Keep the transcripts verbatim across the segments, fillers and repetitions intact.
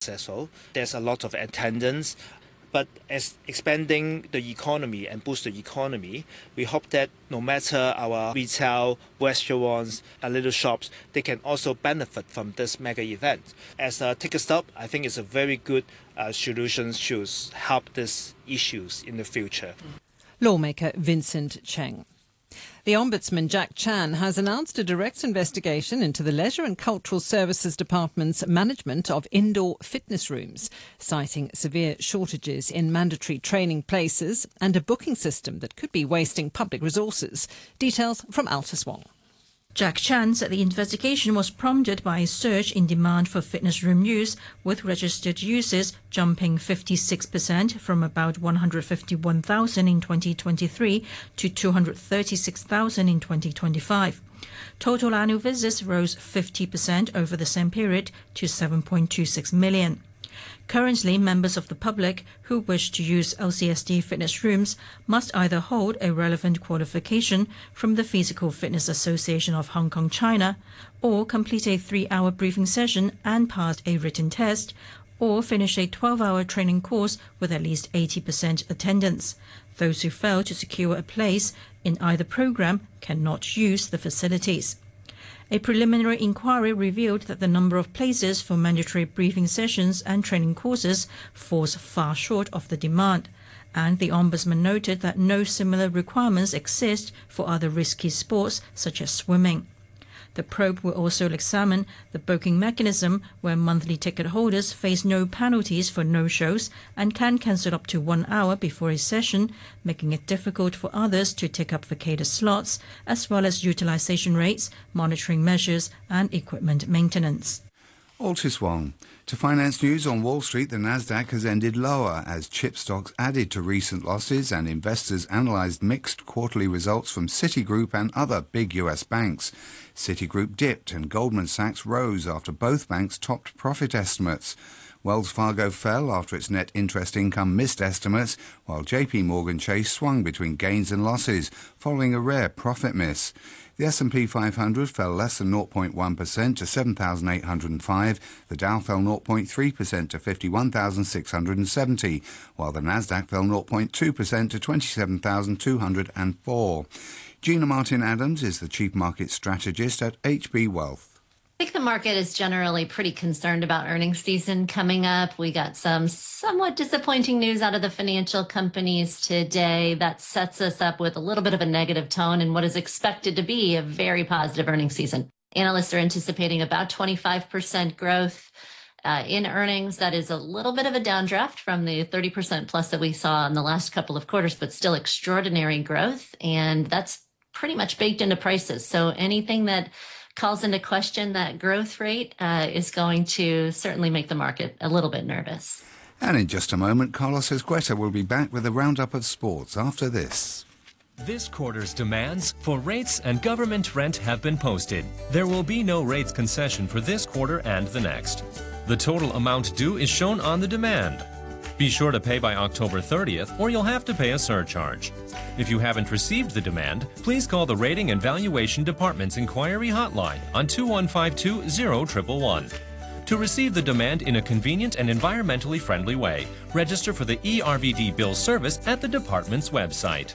successful. There's a lot of attendance. But as expanding the economy and boost the economy, we hope that no matter our retail, restaurants, and little shops, they can also benefit from this mega event. As a ticket stop, I think it's a very good uh, solution to help these issues in the future. Lawmaker Vincent Cheng. The Ombudsman Jack Chan has announced a direct investigation into the Leisure and Cultural Services Department's management of indoor fitness rooms, citing severe shortages in mandatory training places and a booking system that could be wasting public resources. Details from Altus Wong. Jack Chan said the investigation was prompted by a surge in demand for fitness room use, with registered users jumping fifty-six percent from about one hundred fifty-one thousand in twenty twenty-three to two hundred thirty-six thousand in twenty twenty-five. Total annual visits rose fifty percent over the same period to seven point two six million. Currently, members of the public who wish to use L C S D fitness rooms must either hold a relevant qualification from the Physical Fitness Association of Hong Kong, China, or complete a three-hour briefing session and pass a written test, or finish a twelve-hour training course with at least eighty percent attendance. Those who fail to secure a place in either program cannot use the facilities. A preliminary inquiry revealed that the number of places for mandatory briefing sessions and training courses falls far short of the demand, and the Ombudsman noted that no similar requirements exist for other risky sports such as swimming. The probe will also examine the booking mechanism, where monthly ticket holders face no penalties for no-shows and can cancel up to one hour before a session, making it difficult for others to take up vacated slots, as well as utilization rates, monitoring measures and equipment maintenance. Altus Wong. To finance news on Wall Street, the Nasdaq has ended lower as chip stocks added to recent losses and investors analysed mixed quarterly results from Citigroup and other big U S banks. Citigroup dipped and Goldman Sachs rose after both banks topped profit estimates. Wells Fargo fell after its net interest income missed estimates, while J P Morgan Chase swung between gains and losses, following a rare profit miss. The S and P five hundred fell less than zero point one percent to seven thousand eight hundred five. The Dow fell zero point three percent to fifty-one thousand six hundred seventy, while the Nasdaq fell zero point two percent to twenty-seven thousand two hundred four. Gina Martin-Adams is the Chief Market Strategist at H B Wealth. I think the market is generally pretty concerned about earnings season coming up. We got some somewhat disappointing news out of the financial companies today that sets us up with a little bit of a negative tone in what is expected to be a very positive earnings season. Analysts are anticipating about twenty-five percent growth uh, in earnings. That is a little bit of a downdraft from the thirty percent plus that we saw in the last couple of quarters, but still extraordinary growth. And that's pretty much baked into prices. So anything that calls into question that growth rate uh, is going to certainly make the market a little bit nervous. And in just a moment, Carlos Esgueta will be back with a roundup of sports after this. This quarter's demands for rates and government rent have been posted. There will be no rates concession for this quarter and the next. The total amount due is shown on the demand. Be sure to pay by October thirtieth or you'll have to pay a surcharge. If you haven't received the demand, please call the Rating and Valuation Department's inquiry hotline on two one five two zero one one one. To receive the demand in a convenient and environmentally friendly way, register for the E R V D bill service at the department's website.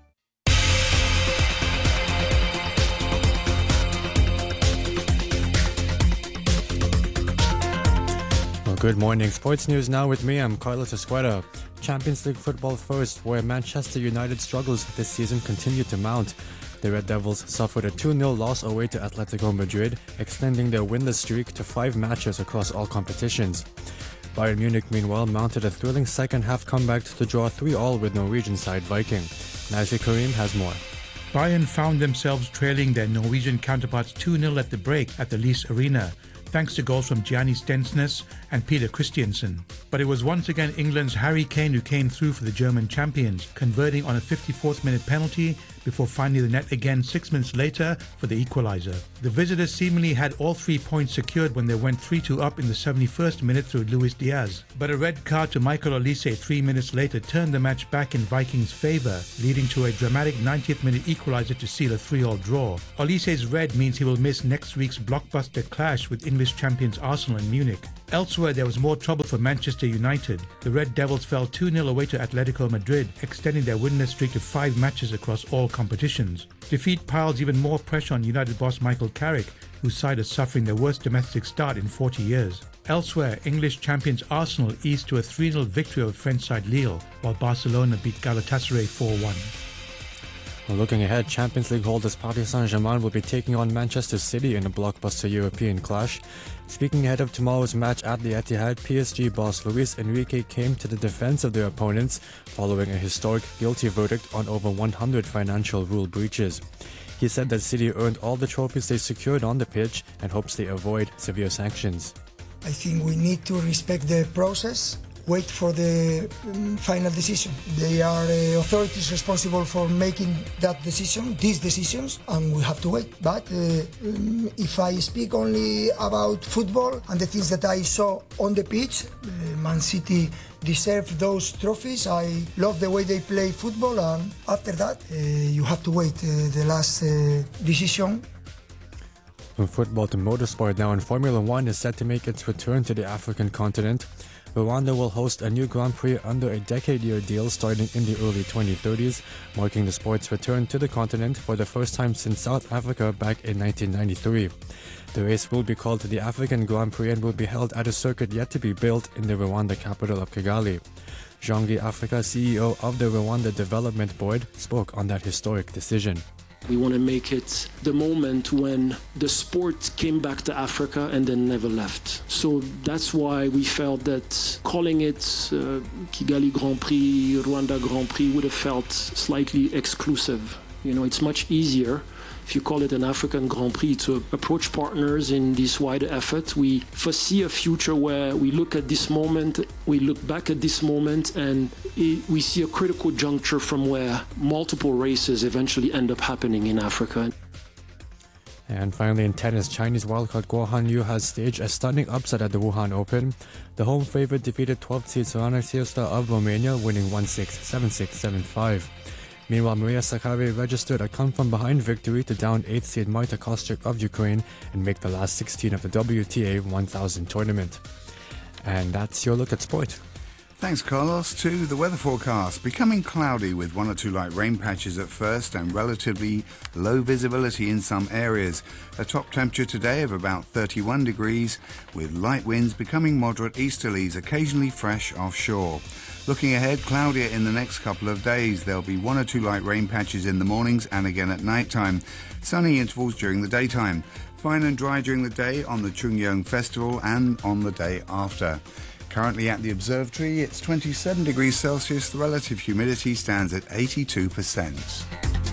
Good morning. Sports news now with me. I'm Carlos Esgueta. Champions League football first, where Manchester United struggles this season continue to mount. The Red Devils suffered a two nil loss away to Atletico Madrid, extending their winless streak to five matches across all competitions. Bayern Munich, meanwhile, mounted a thrilling second-half comeback to draw three all with Norwegian side Viking. Najee Karim has more. Bayern found themselves trailing their Norwegian counterparts two nil at the break at the Lease Arena, thanks to goals from Gianni Stensnes and Peter Christiansen. But it was once again England's Harry Kane who came through for the German champions, converting on a fifty-fourth minute penalty before finding the net again six minutes later for the equaliser. The visitors seemingly had all three points secured when they went three two up in the seventy-first minute through Luis Diaz. But a red card to Michael Olise three minutes later turned the match back in Vikings' favour, leading to a dramatic ninetieth minute equaliser to seal a three all draw. Olise's red means he will miss next week's blockbuster clash with English champions Arsenal and Munich. Elsewhere, there was more trouble for Manchester United. The Red Devils fell two nil away to Atletico Madrid, extending their winless streak to five matches across all competitions. Defeat piles even more pressure on United boss Michael Carrick, whose side is suffering their worst domestic start in forty years. Elsewhere, English champions Arsenal eased to a three nil victory over French side Lille, while Barcelona beat Galatasaray four one. Well, looking ahead, Champions League holders Paris Saint-Germain will be taking on Manchester City in a blockbuster European clash. Speaking ahead of tomorrow's match at the Etihad, P S G boss Luis Enrique came to the defense of their opponents following a historic guilty verdict on over one hundred financial rule breaches. He said that City earned all the trophies they secured on the pitch and hopes they avoid severe sanctions. I think we need to respect the process, wait for the um, final decision. They are uh, authorities responsible for making that decision, these decisions, and we have to wait. But uh, um, if I speak only about football and the things that I saw on the pitch, uh, Man City deserve those trophies. I love the way they play football, and after that, uh, you have to wait uh, the last uh, decision. From football to motorsport now, and Formula One is set to make its return to the African continent. Rwanda will host a new Grand Prix under a decade-year deal starting in the early twenty thirties, marking the sport's return to the continent for the first time since South Africa back in nineteen ninety-three. The race will be called the African Grand Prix and will be held at a circuit yet to be built in the Rwanda capital of Kigali. Jean-Guy Africa, C E O of the Rwanda Development Board, spoke on that historic decision. We want to make it the moment when the sport came back to Africa and then never left. So that's why we felt that calling it uh, Kigali Grand Prix, Rwanda Grand Prix would have felt slightly exclusive. You know, it's much easier if you call it an African Grand Prix to approach partners in this wider effort. We foresee a future where we look at this moment, we look back at this moment, and it, we see a critical juncture from where multiple races eventually end up happening in Africa. And finally in tennis, Chinese wildcard Guo Hanyu has staged a stunning upset at the Wuhan Open. The home favorite defeated twelfth seed Sorana Ciosta of Romania, winning one six, seven six, seven five. Meanwhile, Maria Sakkari registered a come-from-behind victory to down eighth seed Marta Kostyuk of Ukraine and make the last sixteen of the W T A one thousand tournament. And that's your look at sport. Thanks, Carlos. To the weather forecast. Becoming cloudy with one or two light rain patches at first and relatively low visibility in some areas. A top temperature today of about thirty-one degrees with light winds becoming moderate easterlies, occasionally fresh offshore. Looking ahead, cloudier in the next couple of days. There'll be one or two light rain patches in the mornings and again at night time. Sunny intervals during the daytime. Fine and dry during the day on the Chungyong Festival and on the day after. Currently at the observatory, it's twenty-seven degrees Celsius. The relative humidity stands at eighty-two percent.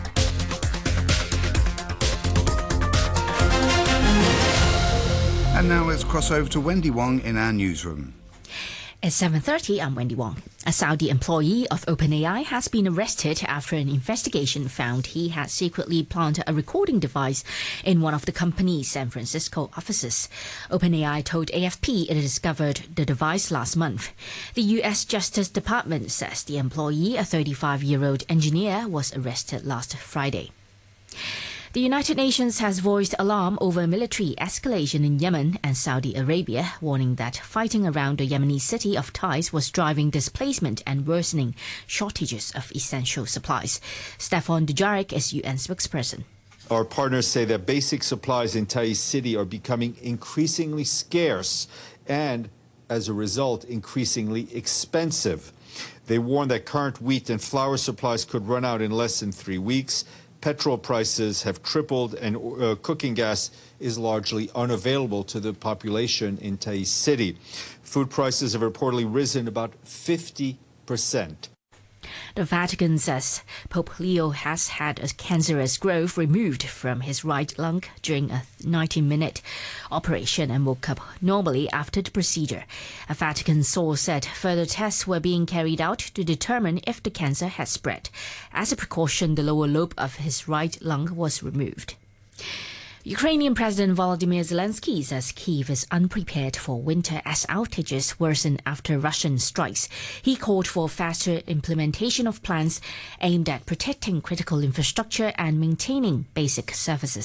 And now let's cross over to Wendy Wong in our newsroom. At seven thirty, I'm Wendy Wong. A Saudi employee of OpenAI has been arrested after an investigation found he had secretly planted a recording device in one of the company's San Francisco offices. OpenAI told A F P it discovered the device last month. The U S Justice Department says the employee, a thirty-five-year-old engineer, was arrested last Friday. The United Nations has voiced alarm over military escalation in Yemen and Saudi Arabia, warning that fighting around the Yemeni city of Taiz was driving displacement and worsening shortages of essential supplies. Stefan Dujarric is U N spokesperson. Our partners say that basic supplies in Taiz city are becoming increasingly scarce and, as a result, increasingly expensive. They warn that current wheat and flour supplies could run out in less than three weeks. Petrol prices have tripled and uh, cooking gas is largely unavailable to the population in Taiz city. Food prices have reportedly risen about fifty percent. The Vatican says Pope Leo has had a cancerous growth removed from his right lung during a ninety-minute operation and woke up normally after the procedure. A Vatican source said further tests were being carried out to determine if the cancer had spread. As a precaution, the lower lobe of his right lung was removed. Ukrainian President Volodymyr Zelensky says Kyiv is unprepared for winter as outages worsen after Russian strikes. He called for faster implementation of plans aimed at protecting critical infrastructure and maintaining basic services.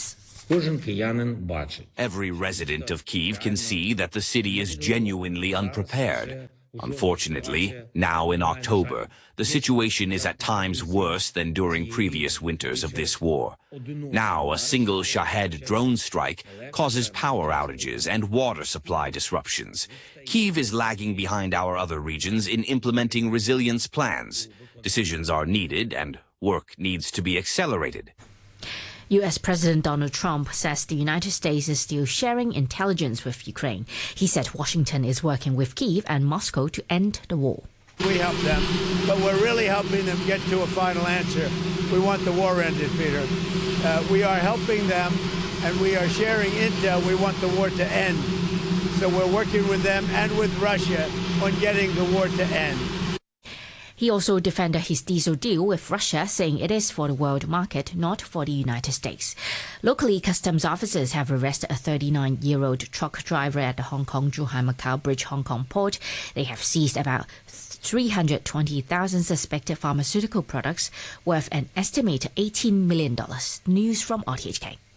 Every resident of Kyiv can see that the city is genuinely unprepared. Unfortunately, now in October, the situation is at times worse than during previous winters of this war. Now, a single Shahed drone strike causes power outages and water supply disruptions. Kyiv is lagging behind our other regions in implementing resilience plans. Decisions are needed and work needs to be accelerated. U S President Donald Trump says the United States is still sharing intelligence with Ukraine. He said Washington is working with Kyiv and Moscow to end the war. We help them, but we're really helping them get to a final answer. We want the war ended, Peter. Uh, we are helping them, and we are sharing intel. We want the war to end. So we're working with them and with Russia on getting the war to end. He also defended his diesel deal with Russia, saying it is for the world market, not for the United States. Locally, customs officers have arrested a thirty-nine-year-old truck driver at the Hong Kong-Zhuhai-Macau Bridge Hong Kong port. They have seized about three hundred twenty thousand suspected pharmaceutical products worth an estimated eighteen million dollars. News from R T H K.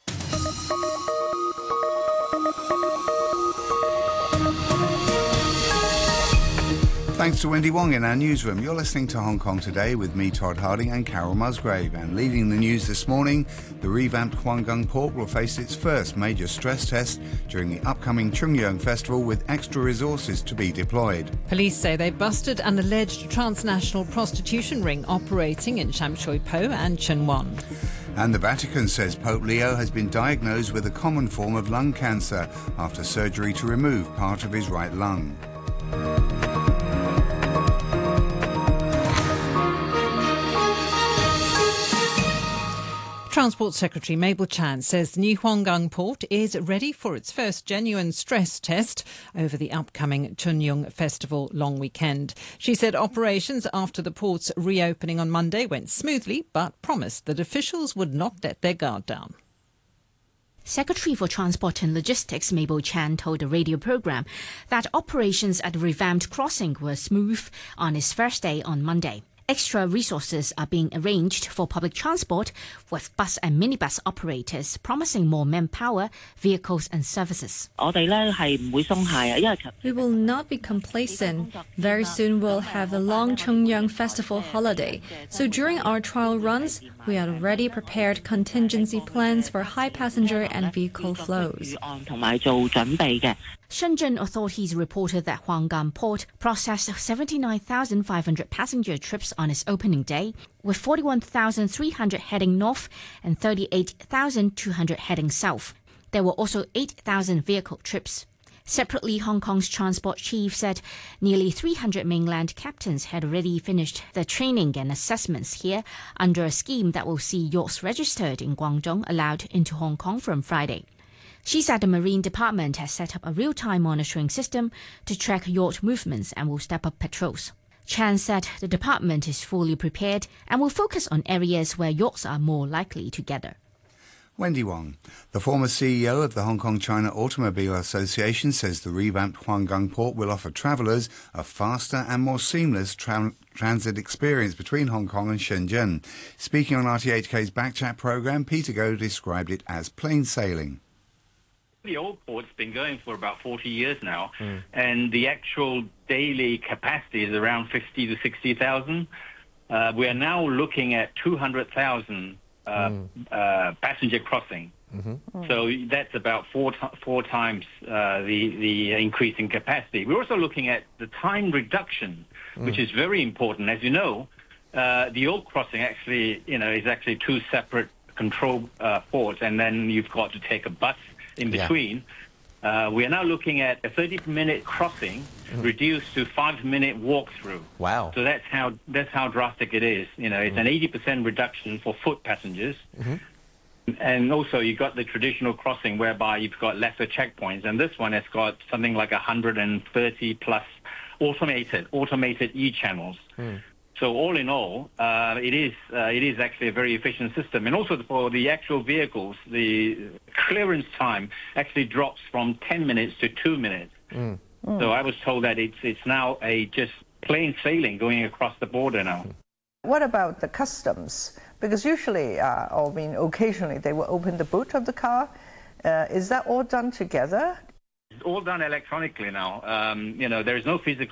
Thanks to Wendy Wong in our newsroom. You're listening to Hong Kong Today with me, Todd Harding, and Carol Musgrave. And leading the news this morning, the revamped Huanggang port will face its first major stress test during the upcoming Chung Yung Festival with extra resources to be deployed. Police say they busted an alleged transnational prostitution ring operating in Sham Shui Po and Tsuen Wan. And the Vatican says Pope Leo has been diagnosed with a common form of lung cancer after surgery to remove part of his right lung. Transport Secretary Mabel Chan says the new Huanggang port is ready for its first genuine stress test over the upcoming Chung Yung Festival long weekend. She said operations after the port's reopening on Monday went smoothly, but promised that officials would not let their guard down. Secretary for Transport and Logistics Mabel Chan told the radio program that operations at the revamped crossing were smooth on its first day on Monday. Extra resources are being arranged for public transport, with bus and minibus operators promising more manpower, vehicles and services. We will not be complacent. Very soon we'll have the long Chung Yung Festival holiday. So during our trial runs, we had already prepared contingency plans for high passenger and vehicle flows. Shenzhen authorities reported that Huanggang Port processed seventy-nine thousand five hundred passenger trips on its opening day, with forty-one thousand three hundred heading north and thirty-eight thousand two hundred heading south. There were also eight thousand vehicle trips. Separately, Hong Kong's transport chief said nearly three hundred mainland captains had already finished their training and assessments here under a scheme that will see yachts registered in Guangdong allowed into Hong Kong from Friday. She said the Marine Department has set up a real-time monitoring system to track yacht movements and will step up patrols. Chan said the department is fully prepared and will focus on areas where yachts are more likely to gather. Wendy Wong, the former C E O of the Hong Kong China Automobile Association, says the revamped Huanggang port will offer travellers a faster and more seamless tra- transit experience between Hong Kong and Shenzhen. Speaking on R T H K's Backchat programme, Peter Goh described it as plain sailing. The old port's been going for about forty years now, mm. and the actual daily capacity is around fifty to sixty thousand. Uh, we are now looking at two hundred thousand uh, mm. uh, passenger crossing. Mm-hmm. Mm. So that's about four t- four times uh, the the increase in capacity. We're also looking at the time reduction, mm. which is very important. As you know, uh, the old crossing actually, you know, is actually two separate control uh, ports, and then you've got to take a bus in between. Yeah. Uh, we are now looking at a thirty-minute crossing mm. reduced to five-minute walk-through. Wow! So that's how that's how drastic it is. You know, it's mm. an eighty percent reduction for foot passengers, mm-hmm. and also you've got the traditional crossing whereby you've got lesser checkpoints, and this one has got something like one hundred thirty plus automated automated e-channels. Mm. So all in all, uh, it is uh, it is actually a very efficient system. And also for the actual vehicles, the clearance time actually drops from ten minutes to two minutes. Mm. Mm. So I was told that it's it's now a just plain sailing going across the border now. What about the customs? Because usually, uh, or I mean, occasionally, they will open the boot of the car. Uh, is that all done together? It's all done electronically now. Um, you know, there is no physical